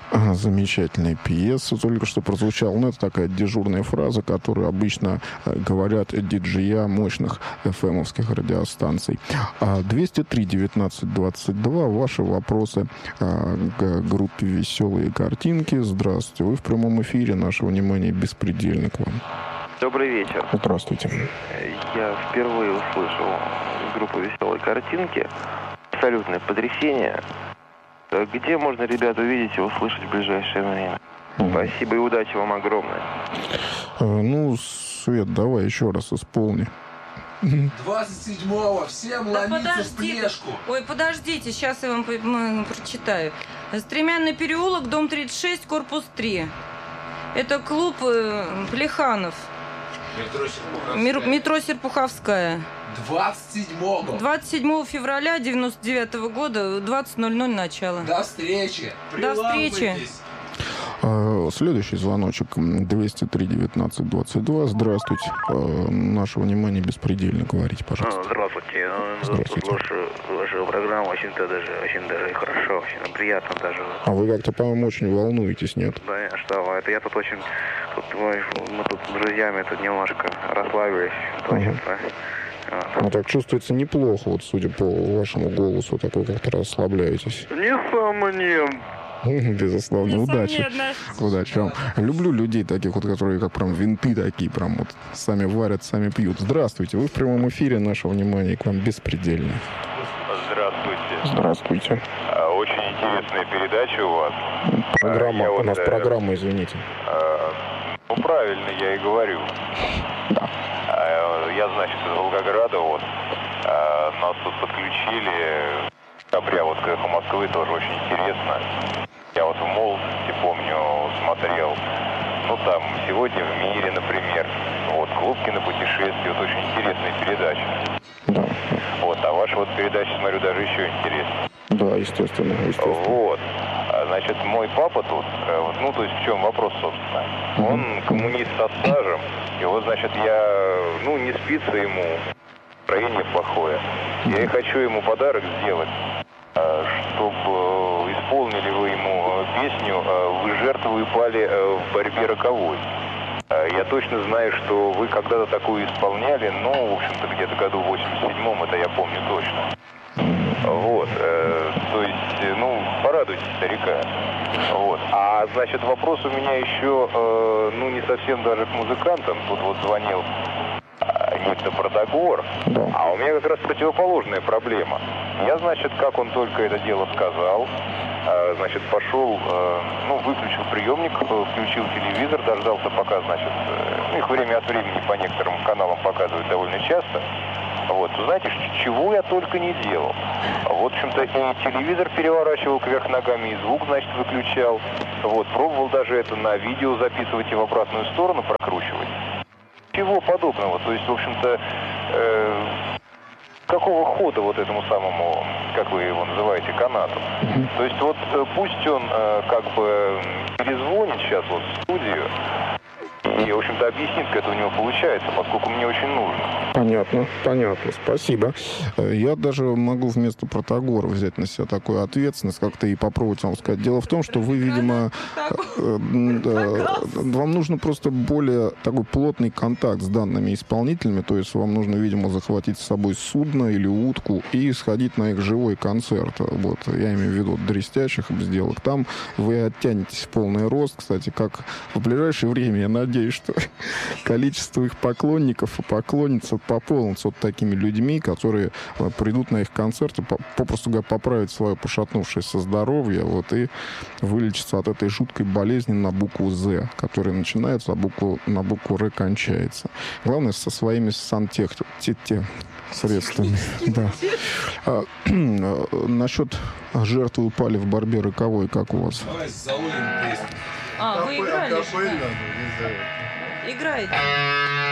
Замечательная пьеса только что прозвучала. Ну, это такая дежурная фраза, которую обычно говорят диджея мощных FM-овских радиостанций. 203-19-22. Ваши вопросы к группе «Веселые картинки». Здравствуйте. Вы в прямом эфире. Наше внимание беспредельно к вам. Добрый вечер. Здравствуйте. Я впервые услышал группу «Веселые картинки». Абсолютное потрясение. Где можно, ребят, увидеть и услышать в ближайшее время? Спасибо и удачи вам огромное. Ну, Свет, давай еще раз исполни. 27-го всем ломиться в плешку. Ой, подождите, сейчас я вам прочитаю. Стремянный переулок, дом 36, корпус 3. Это клуб Плеханов. Метро Серпуховская. 27 февраля 99 года, 20:00 начало. До встречи. До встречи. Следующий звоночек 203-19-22. Здравствуйте. Наше внимание беспредельно. Говорите, пожалуйста. Здравствуйте. Здравствуйте. Ваша программа очень даже хорошо, очень приятно даже. А вы как-то, по-моему, очень волнуетесь, нет? Да, что вы, это я тут очень... мы тут с друзьями тут немножко расслабились. Ну, так чувствуется неплохо, вот судя по вашему голосу, так вы как-то расслабляетесь. Несомненно. Безусловно, удачи. Удачи вам. Люблю людей таких вот, которые как прям винты такие, прям вот сами варят, сами пьют. Здравствуйте, вы в прямом эфире, наше внимание к вам беспредельно. Здравствуйте. Здравствуйте. Очень интересная передача у вас. Программа, у нас программа, извините. Ну, правильно я и говорю. Да. Я, значит, из Волгограда, вот. Нас тут подключили. Декабря, вот к «Эху Москвы» тоже очень интересно. Я вот в молодости помню, смотрел. Ну, там, «Сегодня в мире», например. Вот, «Клуб кинопутешествий». Вот очень интересная передача. Да. Вот, а ваша вот передача, смотрю, даже еще интереснее. Да, естественно. Вот. Значит, мой папа тут, ну, то есть в чем вопрос, собственно. Он коммунист со стажем, и вот, значит, не спится ему, настроение плохое. Я и хочу ему подарок сделать, чтобы исполнили вы ему песню «Вы жертвы упали в борьбе роковой». Я точно знаю, что вы когда-то такую исполняли, но, в общем-то, где-то году в 87-м, это я помню точно. Вот, то есть, порадуйте старика. Вот. А, значит, вопрос у меня еще, не совсем даже к музыкантам. Тут вот звонил некто Протагор, а у меня как раз противоположная проблема. Я, значит, как он только это дело сказал, значит, пошел, выключил приемник, включил телевизор, дождался пока, значит, их время от времени по некоторым каналам показывают довольно часто. Вот, знаете, чего я только не делал. Вот, в общем-то, и телевизор переворачивал кверх ногами, и звук, значит, выключал. Вот, пробовал даже это на видео записывать и в обратную сторону прокручивать. Чего подобного. То есть, в общем-то, какого хода вот этому самому, как вы его называете, канату. То есть, вот пусть он как бы перезвонит сейчас вот в студию, и, в общем-то, объяснит, как это у него получается, поскольку мне очень нужно. Понятно, спасибо. Я даже могу вместо Протагора взять на себя такую ответственность, как-то и попробовать вам сказать. Дело в том, что вы, видимо, вам нужно просто более такой плотный контакт с данными исполнителями, то есть вам нужно, видимо, захватить с собой судно или утку и сходить на их живой концерт. Вот, я имею в виду Дрестящих сделок. Там вы оттянетесь в полный рост, кстати, как в ближайшее время, я надеюсь, что количество их поклонников и поклонниц пополнится вот такими людьми, которые придут на их концерты, попросту говоря, поправить свое пошатнувшееся здоровье, вот, и вылечиться от этой жуткой болезни на букву «З», которая начинается, а на букву «Р» кончается. Главное, со своими средствами. Да. Насчет «Жертвы упали в борьбе роковой», как у вас? Давай заловим песню. Вы играли? Играете?